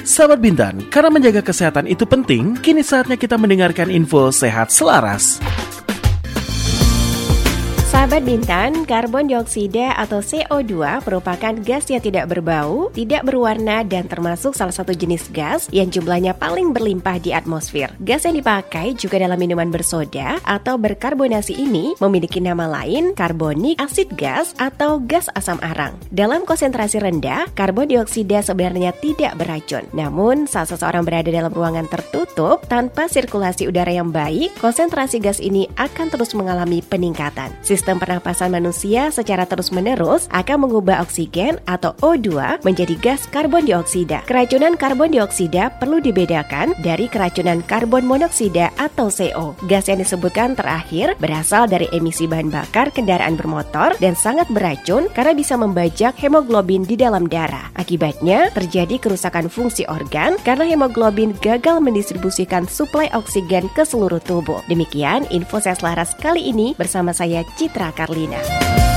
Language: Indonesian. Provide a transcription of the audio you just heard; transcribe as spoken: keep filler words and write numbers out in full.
Sahabat Bintan, karena menjaga kesehatan itu penting, kini saatnya kita mendengarkan info sehat selaras. Sahabat Bintan, karbon dioksida atau C O dua merupakan gas yang tidak berbau, tidak berwarna, dan termasuk salah satu jenis gas yang jumlahnya paling berlimpah di atmosfer. Gas yang dipakai juga dalam minuman bersoda atau berkarbonasi ini memiliki nama lain karbonik asid gas atau gas asam arang. Dalam konsentrasi rendah, karbon dioksida sebenarnya tidak beracun. Namun, saat seseorang berada dalam ruangan tertutup tanpa sirkulasi udara yang baik, konsentrasi gas ini akan terus mengalami peningkatan. Sistem pernapasan manusia secara terus-menerus akan mengubah oksigen atau O dua menjadi gas karbon dioksida. Keracunan karbon dioksida perlu dibedakan dari keracunan karbon monoksida atau C O. Gas yang disebutkan terakhir berasal dari emisi bahan bakar kendaraan bermotor dan sangat beracun karena bisa membajak hemoglobin di dalam darah. Akibatnya, terjadi kerusakan fungsi organ karena hemoglobin gagal mendistribusikan suplai oksigen ke seluruh tubuh. Demikian info saya selaras kali ini bersama saya Citra Karlina.